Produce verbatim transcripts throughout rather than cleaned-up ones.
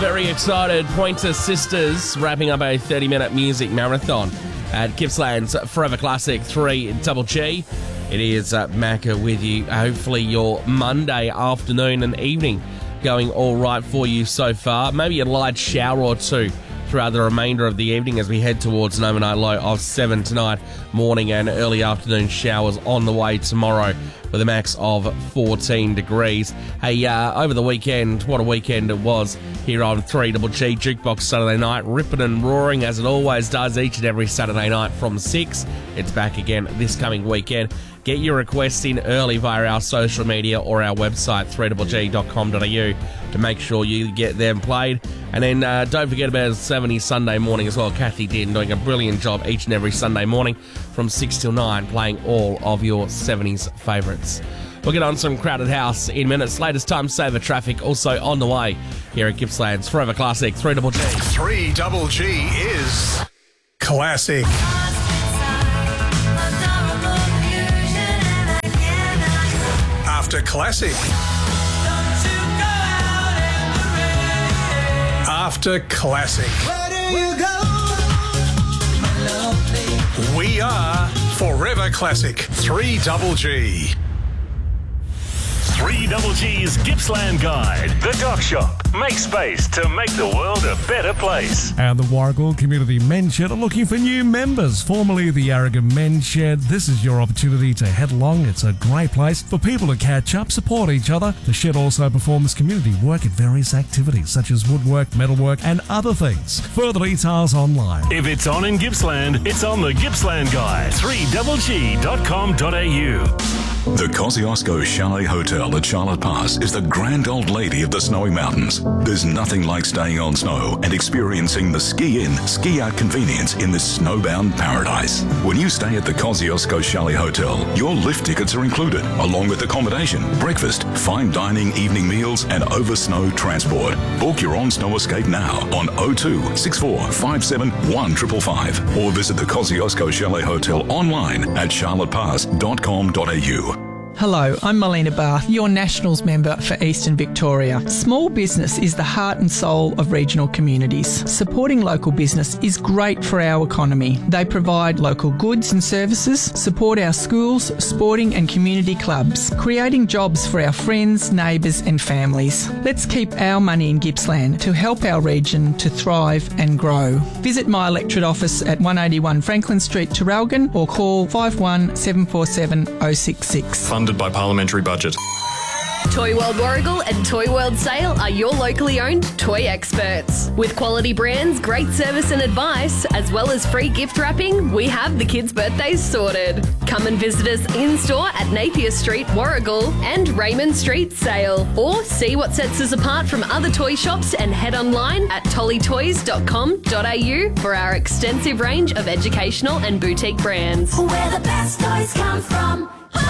very excited. Pointer Sisters wrapping up a thirty-minute music marathon at Gippsland's Forever Classic three Double G. It is uh, Macca with you. Hopefully your Monday afternoon and evening going all right for you so far. Maybe a light shower or two throughout the remainder of the evening as we head towards an overnight low of seven tonight. Morning and early afternoon showers on the way tomorrow with a max of fourteen degrees. Hey, uh, over the weekend, what a weekend it was here on three Double G Jukebox Saturday night. Ripping and roaring as it always does each and every Saturday night from six. It's back again this coming weekend. Get your requests in early via our social media or our website, three double g dot com dot a u, to make sure you get them played. And then uh, don't forget about seventies Sunday morning as well. Kathy Din doing a brilliant job each and every Sunday morning from six till nine, playing all of your seventies favourites. We'll get on some Crowded House in minutes. Latest time saver traffic also on the way here at Gippsland's Forever Classic three Double G. three Double G is classic. After classic. After classic. Where do you go? We are Forever Classic three Double G. three Double G's Gippsland Guide. The Dock Shop. Make space to make the world a better place. And the Warragul Community Men's Shed are looking for new members. Formerly the Yarragon Men's Shed, this is your opportunity to head along. It's a great place for people to catch up, support each other. The shed also performs community work at various activities such as woodwork, metalwork and other things. Further details online. If it's on in Gippsland, it's on the Gippsland Guide. three double g dot com dot a u. The Kosciuszko Chalet Hotel at Charlotte Pass is the grand old lady of the snowy mountains. There's nothing like staying on snow and experiencing the ski-in, ski-out convenience in this snowbound paradise. When you stay at the Kosciuszko Chalet Hotel, your lift tickets are included, along with accommodation, breakfast, fine dining, evening meals, and over-snow transport. Book your own snow escape now on oh two, six four five seven, one five five five or visit the Kosciuszko Chalet Hotel online at charlotte pass dot com dot a u. Hello, I'm Melina Bath, your Nationals member for Eastern Victoria. Small business is the heart and soul of regional communities. Supporting local business is great for our economy. They provide local goods and services, support our schools, sporting and community clubs, creating jobs for our friends, neighbours and families. Let's keep our money in Gippsland to help our region to thrive and grow. Visit my electorate office at one eighty-one Franklin Street, Traralgon, or call five one seven four seven oh six six. Funded by Parliamentary Budget. Toy World Warragul and Toy World Sale are your locally owned toy experts. With quality brands, great service and advice, as well as free gift wrapping, we have the kids' birthdays sorted. Come and visit us in-store at Napier Street, Warragul and Raymond Street, Sale. Or see what sets us apart from other toy shops and head online at tolly toys dot com dot a u for our extensive range of educational and boutique brands. Where the best toys come from.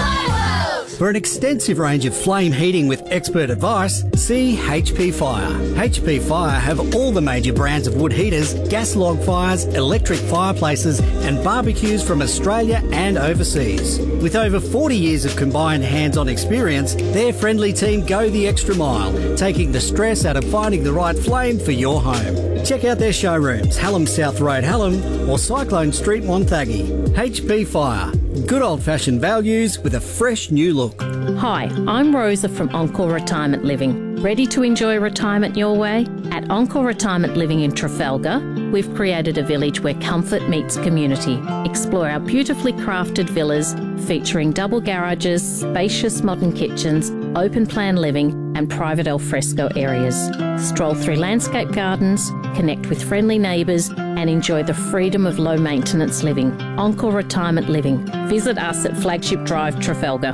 For an extensive range of flame heating with expert advice, see H P Fire. H P Fire have all the major brands of wood heaters, gas log fires, electric fireplaces and barbecues from Australia and overseas. With over forty years of combined hands-on experience, their friendly team go the extra mile, taking the stress out of finding the right flame for your home. Check out their showrooms, Hallam South Road, Hallam or Cyclone Street, Wonthaggi. H P Fire. Good old-fashioned values with a fresh new look. Hi, I'm Rosa from Encore Retirement Living. Ready to enjoy retirement your way? At Encore Retirement Living in Trafalgar, we've created a village where comfort meets community. Explore our beautifully crafted villas featuring double garages, spacious modern kitchens, open plan living and private alfresco areas. Stroll through landscape gardens, connect with friendly neighbours and enjoy the freedom of low maintenance living. Encore Retirement Living. Visit us at Flagship Drive, Trafalgar.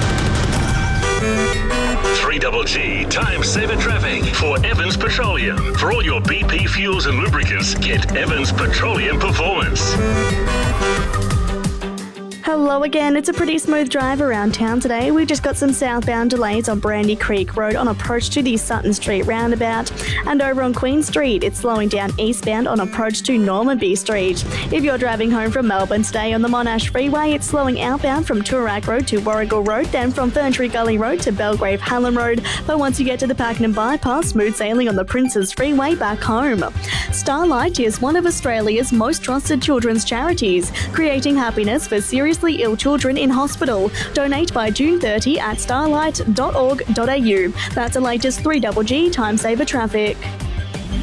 three Double G Time Saver Traffic for Evans Petroleum. For all your B P fuels and lubricants, get Evans Petroleum Performance. Hello again. It's a pretty smooth drive around town today. We've just got some southbound delays on Brandy Creek Road on approach to the Sutton Street roundabout. And over on Queen Street, it's slowing down eastbound on approach to Normanby Street. If you're driving home from Melbourne today on the Monash Freeway, it's slowing outbound from Toorak Road to Warrigal Road, then from Ferntree Gully Road to Belgrave Hallam Road. But once you get to the Pakenham Bypass, smooth sailing on the Princes Freeway back home. Starlight is one of Australia's most trusted children's charities, creating happiness for seriously ill children in hospital. Donate by June thirtieth at starlight dot org dot a u. That's the latest three G G time saver traffic.